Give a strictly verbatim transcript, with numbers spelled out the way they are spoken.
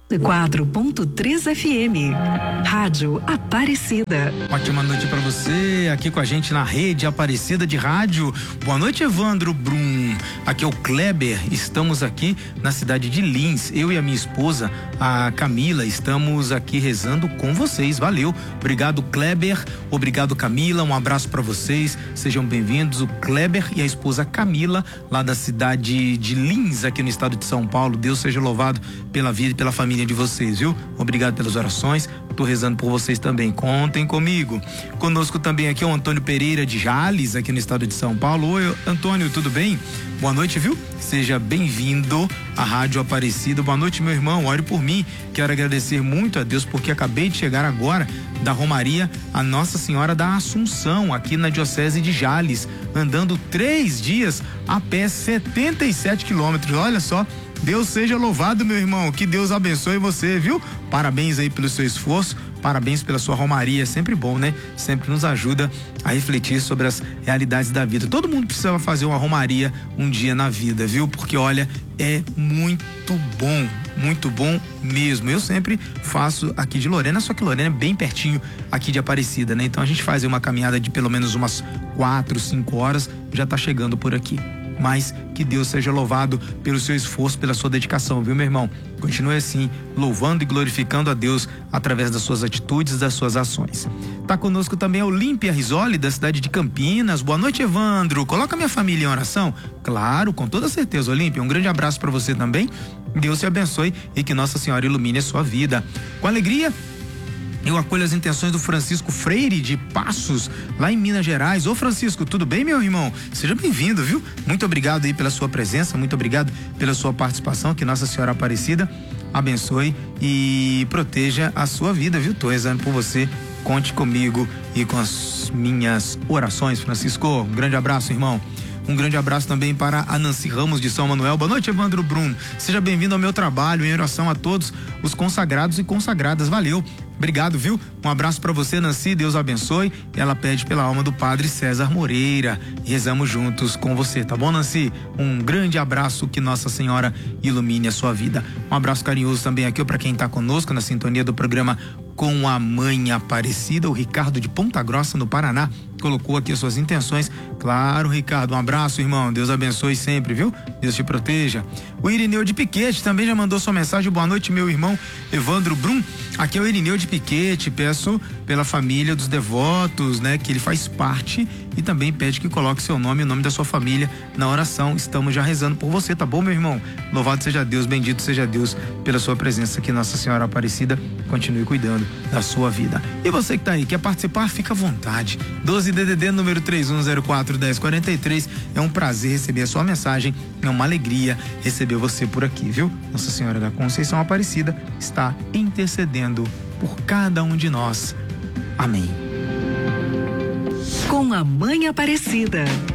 quatro ponto três F M. Rádio Aparecida. Ótima noite para você, aqui com a gente na rede Aparecida de Rádio. Boa noite, Evandro Brum. Aqui é o Kleber. Estamos aqui na cidade de Lins. Eu e a minha esposa, a Camila, estamos aqui rezando com vocês. Valeu. Obrigado, Kleber. Obrigado, Camila. Um abraço para vocês. Sejam bem-vindos. O Kleber e a esposa Camila, lá da cidade de Lins, aqui no estado de São Paulo. Deus seja louvado pela vida e pela família de vocês, viu? Obrigado pelas orações. Tô rezando por vocês também. Contem comigo. Conosco também aqui é o Antônio Pereira de Jales, aqui no estado de São Paulo. Oi, Antônio, tudo bem? Boa noite, viu? Seja bem-vindo à Rádio Aparecida. Boa noite, meu irmão. Ore por mim. Quero agradecer muito a Deus porque acabei de chegar agora da Romaria a Nossa Senhora da Assunção, aqui na Diocese de Jales, andando três dias a pé, setenta e sete quilômetros. Olha só. Deus seja louvado, meu irmão, que Deus abençoe você, viu? Parabéns aí pelo seu esforço, parabéns pela sua romaria, é sempre bom, né? Sempre nos ajuda a refletir sobre as realidades da vida. Todo mundo precisa fazer uma romaria um dia na vida, viu? Porque olha, é muito bom, muito bom mesmo. Eu sempre faço aqui de Lorena, só que Lorena é bem pertinho aqui de Aparecida, né? Então a gente faz uma caminhada de pelo menos umas quatro, cinco horas, já tá chegando por aqui. Mas que Deus seja louvado pelo seu esforço, pela sua dedicação, viu, meu irmão? Continue assim, louvando e glorificando a Deus através das suas atitudes, das suas ações. Tá conosco também a Olímpia Risoli, da cidade de Campinas. Boa noite, Evandro. Coloca minha família em oração? Claro, com toda certeza, Olímpia. Um grande abraço para você também. Deus te abençoe e que Nossa Senhora ilumine a sua vida. Com alegria, eu acolho as intenções do Francisco Freire de Passos, lá em Minas Gerais. Ô Francisco, tudo bem, meu irmão? Seja bem-vindo, viu? Muito obrigado aí pela sua presença, muito obrigado pela sua participação, que Nossa Senhora Aparecida abençoe e proteja a sua vida, viu? Tô rezando por você, conte comigo e com as minhas orações, Francisco. Um grande abraço, irmão. Um grande abraço também para a Nancy Ramos de São Manuel. Boa noite, Evandro Brum. Seja bem-vindo ao meu trabalho, em oração a todos os consagrados e consagradas. Valeu. Obrigado, viu? Um abraço para você, Nancy. Deus abençoe. Ela pede pela alma do padre César Moreira. Rezamos juntos com você, tá bom, Nancy? Um grande abraço, que Nossa Senhora ilumine a sua vida. Um abraço carinhoso também aqui para quem tá conosco na sintonia do programa Com a Mãe Aparecida, o Ricardo de Ponta Grossa, no Paraná, colocou aqui as suas intenções. Claro, Ricardo, um abraço, irmão. Deus abençoe sempre, viu? Deus te proteja. O Irineu de Piquete também já mandou sua mensagem. Boa noite, meu irmão Evandro Brum. Aqui é o Irineu de Piquete. Peço pela família dos devotos, né, que ele faz parte, e também pede que coloque seu nome e o nome da sua família na oração. Estamos já rezando por você, tá bom, meu irmão? Louvado seja Deus, bendito seja Deus pela sua presença aqui. Nossa Senhora Aparecida continue cuidando da sua vida. E você que tá aí, quer participar? Fica à vontade. doze D D D número três um zero quatro, um zero quatro três. É um prazer receber a sua mensagem. É uma alegria receber você por aqui, viu? Nossa Senhora da Conceição Aparecida está intercedendo por cada um de nós. Amém. Com a Mãe Aparecida.